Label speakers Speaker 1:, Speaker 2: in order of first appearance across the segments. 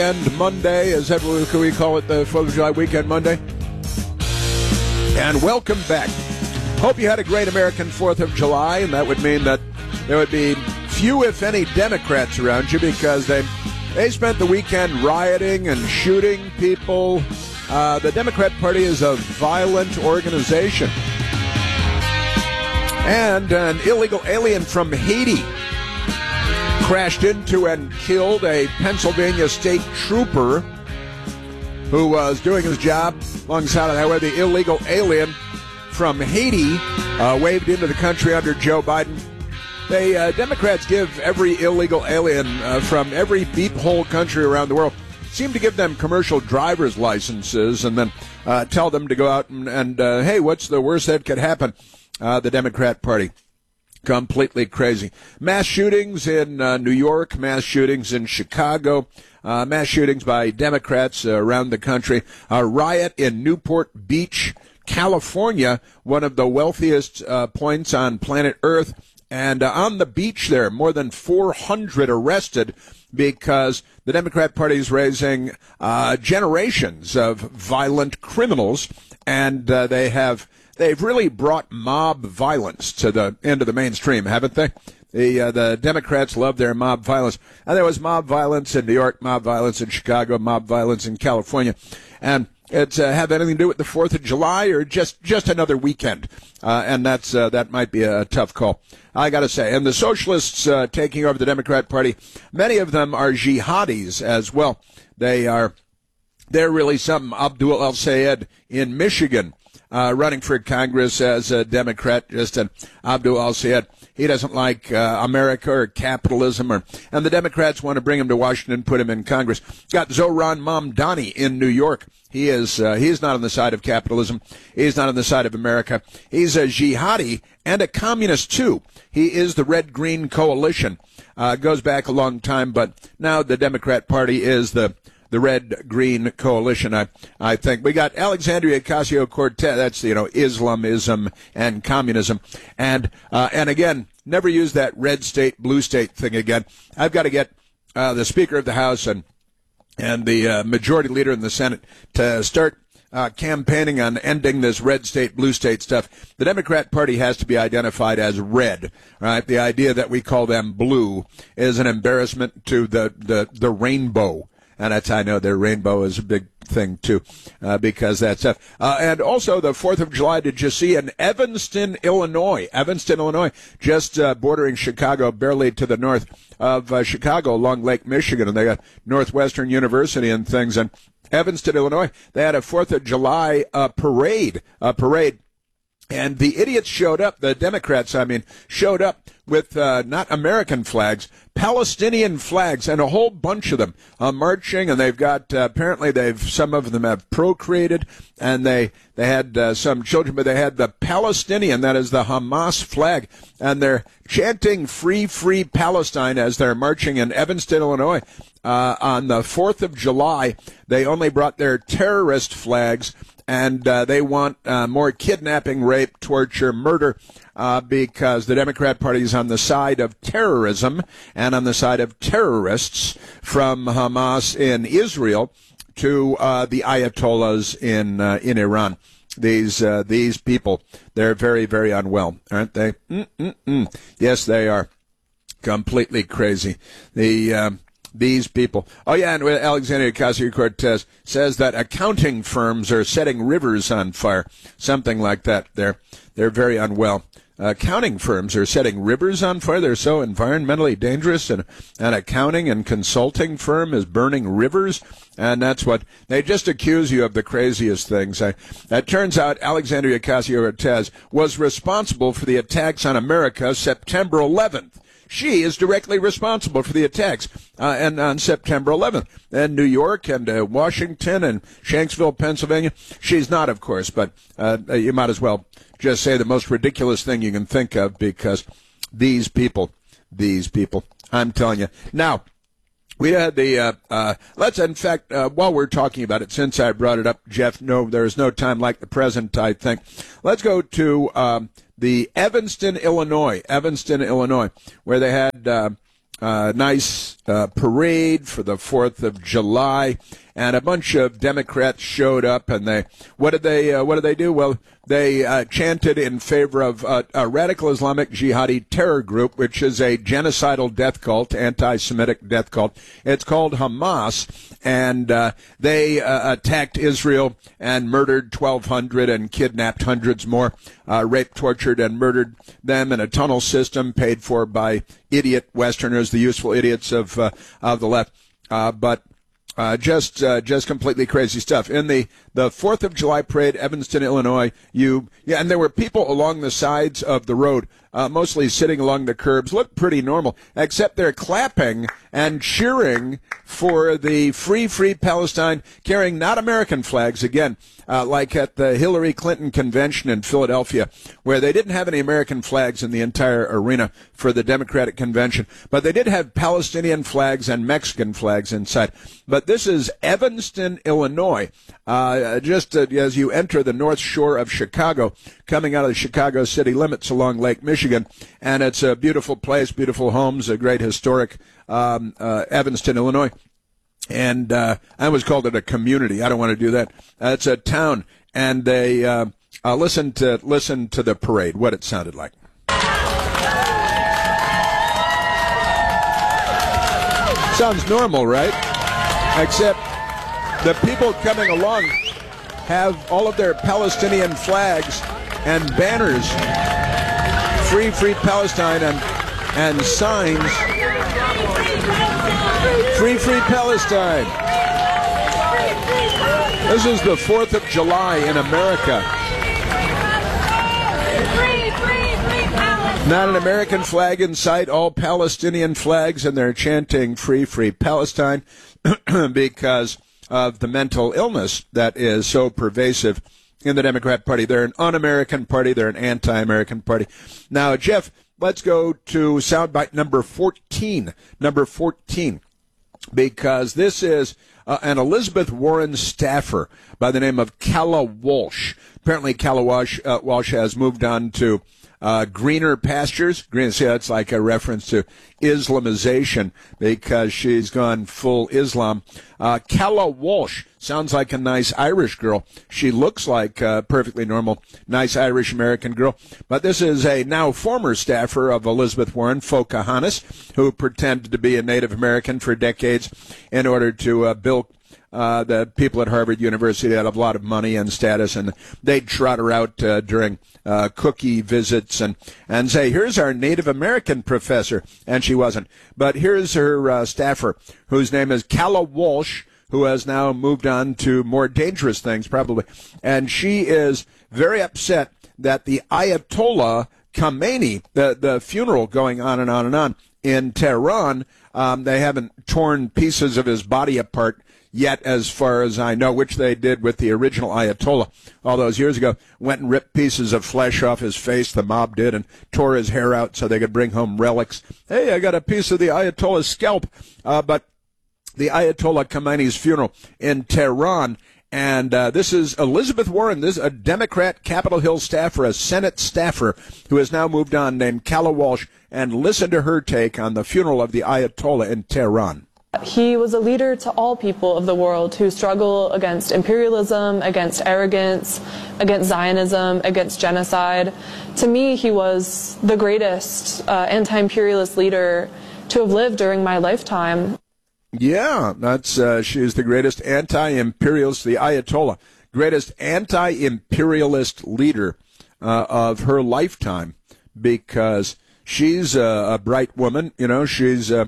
Speaker 1: And Monday, is that what we call it, the 4th of July weekend Monday? And welcome back. Hope you had a great American 4th of July, and that would mean that there would be few, if any, Democrats around you because they spent the weekend rioting and shooting people. The Democrat Party is a violent organization. And an illegal alien from Haiti crashed into and killed a Pennsylvania state trooper who was doing his job alongside of the highway. The illegal alien from Haiti waved into the country under Joe Biden. Democrats give every illegal alien from every beep hole country around the world, seem to give them commercial driver's licenses and then tell them to go out and hey, what's the worst that could happen? The Democrat Party. Completely crazy. Mass shootings in New York, mass shootings in Chicago, mass shootings by Democrats around the country. A riot in Newport Beach, California, one of the wealthiest points on planet Earth. And on the beach there, more than 400 arrested because the Democrat Party is raising generations of violent criminals, and they've really brought mob violence to the end of the mainstream, haven't they? The Democrats love their mob violence. And there was mob violence in New York, mob violence in Chicago, mob violence in California. And it's have anything to do with the 4th of July or just another weekend? And that might be a tough call, I got to say. And the socialists taking over the Democrat Party, many of them are jihadis as well. They're really something. Abdul El-Sayed in Michigan, running for Congress as a Democrat, just an Abdul El-Sayed. He doesn't like America or capitalism, and the Democrats want to bring him to Washington, put him in Congress. Got Zohran Mamdani in New York. He's not on the side of capitalism. He's not on the side of America. He's a jihadi and a communist too. He is the Red-Green Coalition. Goes back a long time, but now the Democrat Party is the Red-Green Coalition, I think. We got Alexandria Ocasio-Cortez. That's, Islamism and communism. And again, never use that red state, blue state thing again. I've got to get the Speaker of the House and the Majority Leader in the Senate to start campaigning on ending this red state, blue state stuff. The Democrat Party has to be identified as red, right? The idea that we call them blue is an embarrassment to the rainbow. And that's, I know their rainbow is a big thing, too, because that's stuff. And also the 4th of July, did you see in Evanston, Illinois, just bordering Chicago, barely to the north of Chicago along Lake Michigan, and they got Northwestern University and things. And Evanston, Illinois, they had a 4th of July parade. And the idiots showed up, the Democrats, showed up with not American flags, Palestinian flags, and a whole bunch of them marching. And they've got, apparently some of them have procreated, and they had some children, but they had the Palestinian, that is the Hamas flag, and they're chanting free, free Palestine as they're marching in Evanston, Illinois. On the 4th of July, they only brought their terrorist flags, and they want more kidnapping, rape, torture, murder, because the Democrat Party is on the side of terrorism and on the side of terrorists, from Hamas in Israel to the Ayatollahs in Iran. These people, they're very, very unwell, aren't they? Yes, they are. Completely crazy. These people. Oh, yeah, and Alexandria Ocasio-Cortez says that accounting firms are setting rivers on fire. Something like that. They're very unwell. Accounting firms are setting rivers on fire. They're so environmentally dangerous, and an accounting and consulting firm is burning rivers, and that's what they just accuse you of, the craziest things. It turns out Alexandria Ocasio-Cortez was responsible for the attacks on America September 11th. She is directly responsible for the attacks and on September 11th in New York and Washington and Shanksville, Pennsylvania. She's not, of course, but you might as well just say the most ridiculous thing you can think of, because these people, I'm telling you. Now, we had let's, in fact, while we're talking about it, since I brought it up, Jeff, no, there's no time like the present, I think. Let's go to the Evanston, Illinois, where they had nice parade for the 4th of July, and a bunch of Democrats showed up, and what did they do? Well, they chanted in favor of a radical Islamic jihadi terror group, which is a genocidal death cult, anti-Semitic death cult. It's called Hamas, and they attacked Israel and murdered 1,200 and kidnapped hundreds more, raped, tortured, and murdered them in a tunnel system paid for by idiot Westerners, the useful idiots of the left. But just completely crazy stuff. In the 4th of July parade, Evanston, Illinois, and there were people along the sides of the road, mostly sitting along the curbs, looked pretty normal, except they're clapping and cheering for the free Palestine, carrying not American flags, again, like at the Hillary Clinton convention in Philadelphia, where they didn't have any American flags in the entire arena for the Democratic convention, but they did have Palestinian flags and Mexican flags inside. But this is Evanston, Illinois, just as you enter the North Shore of Chicago, coming out of the Chicago city limits along Lake Michigan, and it's a beautiful place, beautiful homes, a great historic Evanston, Illinois. And I always called it a community. I don't want to do that. It's a town, and they listen to the parade, what it sounded like. Sounds normal, right? Except the people coming along have all of their Palestinian flags and banners, free Palestine, and signs, free Palestine. This is the 4th of July in America. Not an American flag in sight, all Palestinian flags, and they're chanting free Palestine because of the mental illness that is so pervasive in the Democrat Party. They're an un-American party. They're an anti-American party. Now, Jeff, let's go to soundbite number 14. Number 14, because this is an Elizabeth Warren staffer by the name of Calla Walsh. Apparently, Calla Walsh has moved on to greener pastures. See, that's like a reference to Islamization because she's gone full Islam. Calla Walsh sounds like a nice Irish girl. She looks like a perfectly normal, nice Irish-American girl. But this is a now former staffer of Elizabeth Warren, Pocahontas, who pretended to be a Native American for decades in order to bilk the people at Harvard University had a lot of money and status, and they'd trot her out during cookie visits and say, here's our Native American professor, and she wasn't. But here's her staffer, whose name is Calla Walsh, who has now moved on to more dangerous things, probably. And she is very upset that the Ayatollah Khamenei, the funeral going on and on and on in Tehran, they haven't torn pieces of his body apart yet, as far as I know, which they did with the original Ayatollah all those years ago. Went and ripped pieces of flesh off his face, the mob did, and tore his hair out so they could bring home relics. Hey, I got a piece of the Ayatollah's scalp. But the Ayatollah Khamenei's funeral in Tehran, and this is Elizabeth Warren, this is a Democrat Capitol Hill staffer, a Senate staffer, who has now moved on, named Calla Walsh, and listen to her take on the funeral of the Ayatollah in Tehran.
Speaker 2: He was a leader to all people of the world who struggle against imperialism, against arrogance, against Zionism, against genocide. To me, he was the greatest anti-imperialist leader to have lived during my lifetime.
Speaker 1: Yeah, she's the greatest anti-imperialist, the Ayatollah, greatest anti-imperialist leader of her lifetime, because she's a bright woman. You know, she's a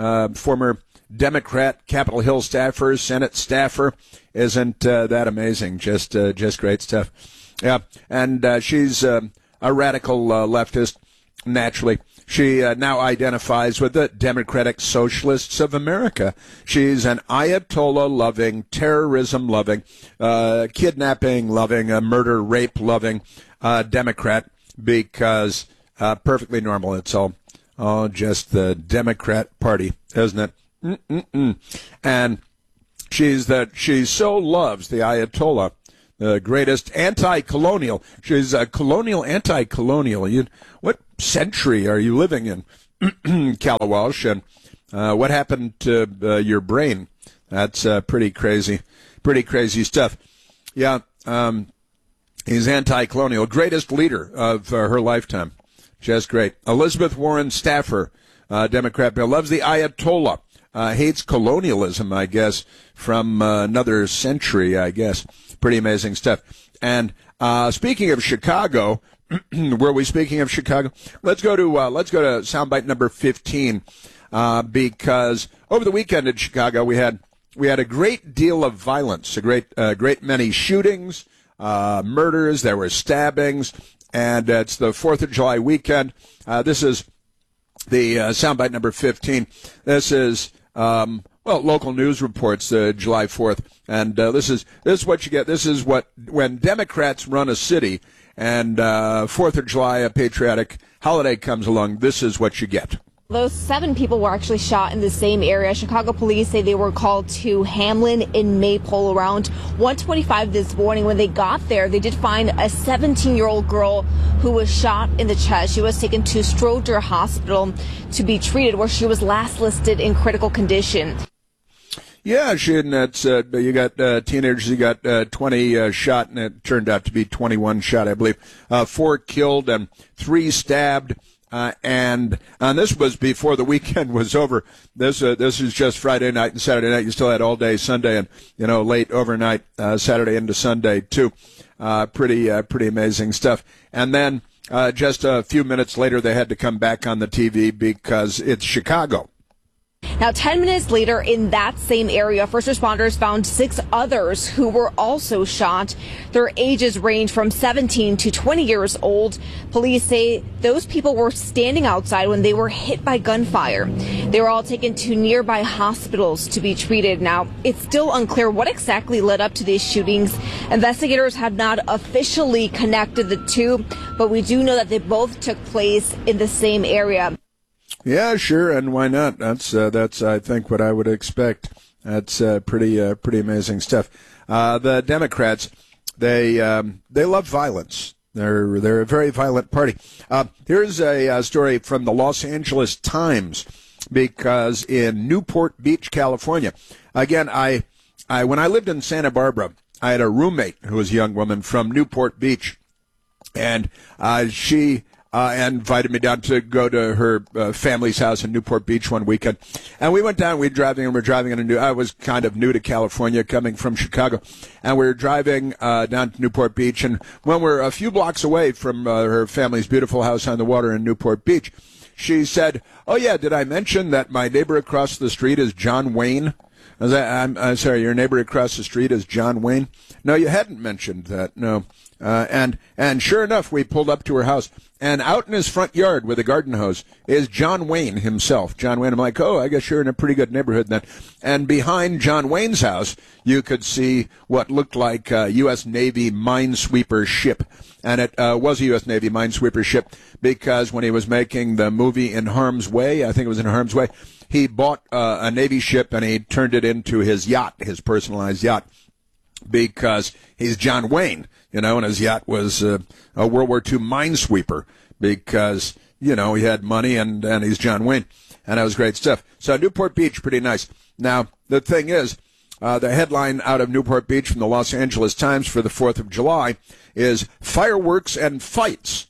Speaker 1: former Democrat Capitol Hill staffer, Senate staffer. Isn't that amazing? Just great stuff. Yeah, and she's a radical leftist, naturally. She now identifies with the Democratic Socialists of America. She's an Ayatollah-loving, terrorism-loving, kidnapping-loving, murder, rape-loving Democrat, because perfectly normal. It's all just the Democrat Party, isn't it? And she so loves the Ayatollah, the greatest anti-colonial. She's a colonial anti-colonial. What century are you living in? Calla Walsh, and what happened to your brain? That's pretty crazy stuff. Yeah, he's anti-colonial, greatest leader of her lifetime. Just great. Elizabeth Warren staffer, Democrat, loves the Ayatollah, hates colonialism, I guess, from another century, I guess. Pretty amazing stuff. And speaking of Chicago, were we speaking of Chicago? Let's go to soundbite number 15, because over the weekend in Chicago we had a great deal of violence, a great many shootings, murders. There were stabbings, and it's the 4th of July weekend. This is the soundbite number 15. This is local news reports, July 4th, and this is what you get. This is when Democrats run a city, and 4th of July, a patriotic holiday, comes along. This is what you get.
Speaker 3: Those 7 people were actually shot in the same area. Chicago police say they were called to Hamlin in Maypole around 1:25 this morning. When they got there, they did find a 17-year-old girl who was shot in the chest. She was taken to Stroger Hospital to be treated, where she was last listed in critical condition.
Speaker 1: Yeah, and that's you got teenagers. You got 20 shot, and it turned out to be 21 shot, I believe. 4 killed and 3 stabbed. And this was before the weekend was over. This is just Friday night and Saturday night. You still had all day Sunday and, late overnight, Saturday into Sunday too. Pretty amazing stuff. And then, just a few minutes later, they had to come back on the TV because it's Chicago.
Speaker 3: Now, 10 minutes later in that same area, first responders found 6 others who were also shot. Their ages range from 17 to 20 years old. Police say those people were standing outside when they were hit by gunfire. They were all taken to nearby hospitals to be treated. Now, it's still unclear what exactly led up to these shootings. Investigators have not officially connected the two, but we do know that they both took place in the same area.
Speaker 1: Yeah, sure, and why not? That's I think what I would expect. That's pretty amazing stuff. The Democrats, they love violence. They're a very violent party. Here's a story from the Los Angeles Times, because in Newport Beach, California, again, I when I lived in Santa Barbara, I had a roommate who was a young woman from Newport Beach, and she invited me down to go to her family's house in Newport Beach one weekend. And we went down, we're driving I was kind of new to California, coming from Chicago. And we were driving down to Newport Beach. And when we're a few blocks away from her family's beautiful house on the water in Newport Beach, she said, "Oh, yeah, did I mention that my neighbor across the street is John Wayne?" I'm sorry, your neighbor across the street is John Wayne? No, you hadn't mentioned that, no. And sure enough, we pulled up to her house, and out in his front yard with a garden hose is John Wayne himself. John Wayne. I'm like, oh, I guess you're in a pretty good neighborhood then. And behind John Wayne's house, you could see what looked like a U.S. Navy minesweeper ship. And it was a U.S. Navy minesweeper ship because when he was making the movie In Harm's Way, I think it was In Harm's Way, he bought a Navy ship and he turned it into his yacht, his personalized yacht, because he's John Wayne, and his yacht was a World War II minesweeper because, he had money and he's John Wayne. And that was great stuff. So Newport Beach, pretty nice. Now, the thing is, the headline out of Newport Beach from the Los Angeles Times for the 4th of July is Fireworks and Fights,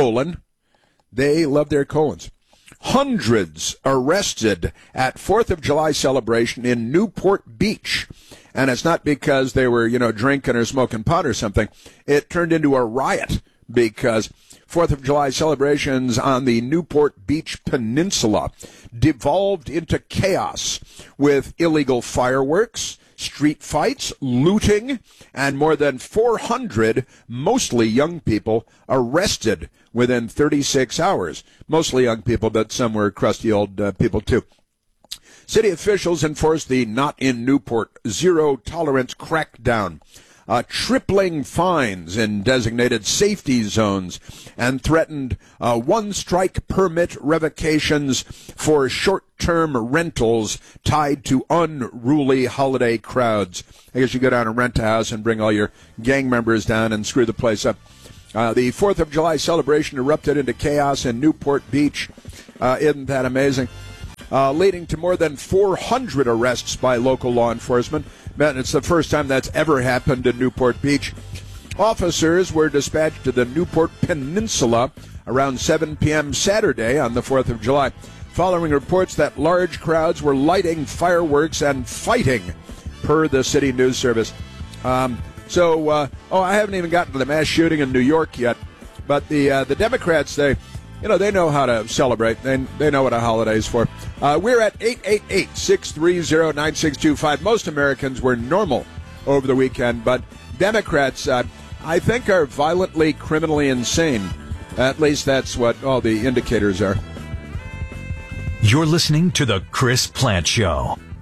Speaker 1: they love their colons. Hundreds arrested at 4th of July celebration in Newport Beach. And it's not because they were, drinking or smoking pot or something. It turned into a riot because 4th of July celebrations on the Newport Beach Peninsula devolved into chaos with illegal fireworks, street fights, looting, and more than 400, mostly young people, arrested within 36 hours. Mostly young people, but some were crusty old people too. City officials enforced the Not in Newport zero-tolerance crackdown, tripling fines in designated safety zones, and threatened one-strike permit revocations for short-term rentals tied to unruly holiday crowds. I guess you go down and rent a house and bring all your gang members down and screw the place up. The 4th of July celebration erupted into chaos in Newport Beach. Isn't that amazing? Leading to more than 400 arrests by local law enforcement. Man, it's the first time that's ever happened in Newport Beach. Officers were dispatched to the Newport Peninsula around 7 p.m. Saturday on the 4th of July, following reports that large crowds were lighting fireworks and fighting, per the city news service. I haven't even gotten to the mass shooting in New York yet, but the Democrats, they know how to celebrate. They know what a holiday is for. We're at 888-630-9625. Most Americans were normal over the weekend, but Democrats, I think, are violently, criminally insane. At least that's what all the indicators are.
Speaker 4: You're listening to The Chris Plante Show.